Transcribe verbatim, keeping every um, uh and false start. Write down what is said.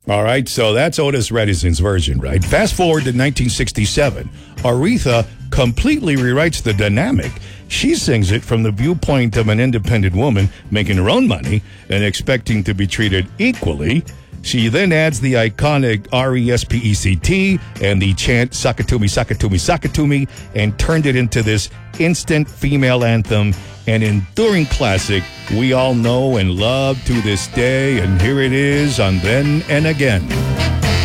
All right, so that's Otis Reddington's version, right? Fast forward to nineteen sixty-seven. Aretha completely rewrites the dynamic. She sings it from the viewpoint of an independent woman making her own money and expecting to be treated equally. She then adds the iconic R E S P E C T and the chant, "Suck it to me, suck it to me, suck it to me," and turned it into this instant female anthem, an enduring classic we all know and love to this day. And here it is on Then and Again.